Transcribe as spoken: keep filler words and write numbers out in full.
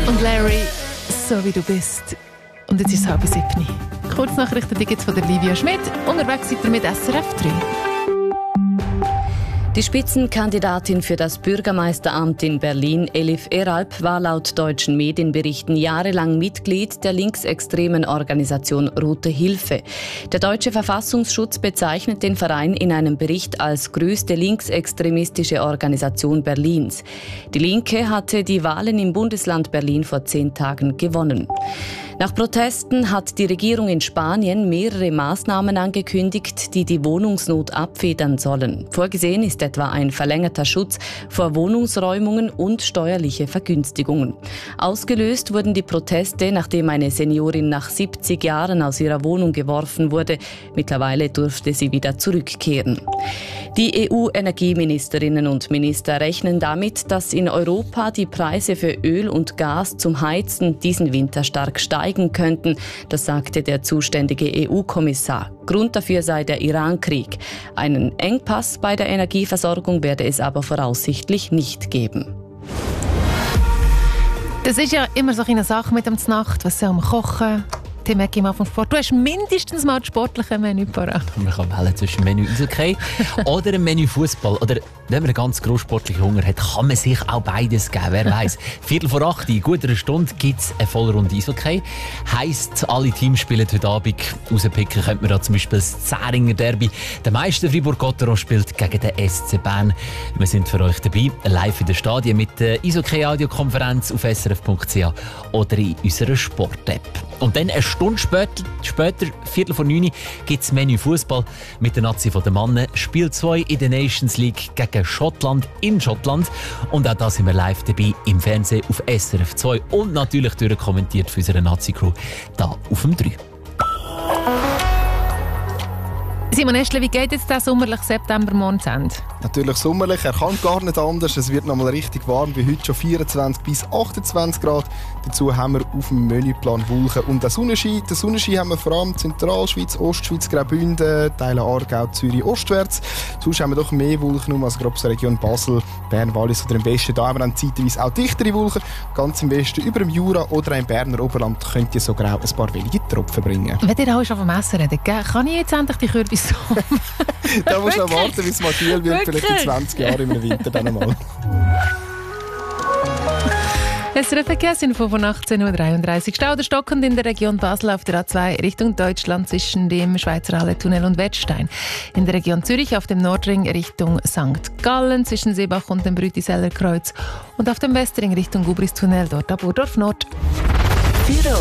Und Larry, so wie du bist. Und jetzt ist es halb sieben. Kurznachrichten jetzt von der Livia Schmidt. Unterwegs seid ihr mit S R F drei. Die Spitzenkandidatin für das Bürgermeisteramt in Berlin, Elif Eralp, war laut deutschen Medienberichten jahrelang Mitglied der linksextremen Organisation Rote Hilfe. Der deutsche Verfassungsschutz bezeichnet den Verein in einem Bericht als größte linksextremistische Organisation Berlins. Die Linke hatte die Wahlen im Bundesland Berlin vor zehn Tagen gewonnen. Nach Protesten hat die Regierung in Spanien mehrere Maßnahmen angekündigt, die die Wohnungsnot abfedern sollen. Vorgesehen ist etwa ein verlängerter Schutz vor Wohnungsräumungen und steuerliche Vergünstigungen. Ausgelöst wurden die Proteste, nachdem eine Seniorin nach siebzig Jahren aus ihrer Wohnung geworfen wurde. Mittlerweile durfte sie wieder zurückkehren. Die E U-Energieministerinnen und Minister rechnen damit, dass in Europa die Preise für Öl und Gas zum Heizen diesen Winter stark steigen könnten. Das sagte der zuständige E U-Kommissar. Grund dafür sei der Iran-Krieg. Einen Engpass bei der Energieversorgung werde es aber voraussichtlich nicht geben. Das ist ja immer so eine Sache mit dem Znacht, was soll man kochen? Tim Ecki mal vom Sport. Du hast mindestens mal das sportliche Menü parat. Man kann wählen zwischen Menü Eishockey oder einem Menü Fußball. Oder wenn man einen ganz grosssportlichen Hunger hat, kann man sich auch beides geben. Wer weiss. Viertel vor acht, in gut einer Stunde, gibt es eine Vollrunde Eishockey. Heisst, alle Teams spielen heute Abend. Rauspicken könnte man da zum Beispiel das Zähringer Derby. Der Meister Fribourg-Gotteron spielt gegen den S C Bern. Wir sind für euch dabei, live in den Stadien mit der Eishockey-Audiokonferenz auf s r f punkt c h oder in unserer Sport-App. Und dann eine Stunde später, später Viertel vor neun, gibt es Menü Fußball mit der Nazi der Mannen. Spiel zwei in der Nations League gegen Schottland in Schottland. Und auch da sind wir live dabei im Fernsehen auf S R F zwei und natürlich durchkommentiert für unsere Nazi-Crew da auf dem drei. Simon Estle, wie geht jetzt der sommerliche Septembermorgen zu Ende? Natürlich sommerlich, er kann gar nicht anders. Es wird noch mal richtig warm, wie heute schon vierundzwanzig bis achtundzwanzig Grad. Dazu haben wir auf dem Menüplan Wolken und den Sonnenschein. Den Sonnenschein haben wir vor allem Zentralschweiz, Ostschweiz, Graubünden, Teile Aargau, Zürich, ostwärts. Sonst haben wir doch mehr Wolken, als grob so Region Basel, Bern, Wallis oder im Westen. Da haben wir dann zeitweise auch dichtere Wolken. Ganz im Westen, über dem Jura oder im Berner Oberland, könnt ihr sogar auch ein paar wenige Tropfen bringen. Wenn ihr alle schon vom Essen redet, kann ich jetzt endlich die Kürbis so? Da musst du noch warten, bis es mal kühl wird, vielleicht in zwanzig Jahren im Winter dann einmal. Es ist Verkehrsinfo von achtzehn Uhr dreiunddreißig. Stau oder stockend in der Region Basel auf der A zwei Richtung Deutschland zwischen dem Schweizer Halle-Tunnel und Wettstein. In der Region Zürich auf dem Nordring Richtung Sankt Gallen zwischen Seebach und dem Brütiseller Kreuz. Und auf dem Westring Richtung Gubris-Tunnel dort ab Burdorf Nord.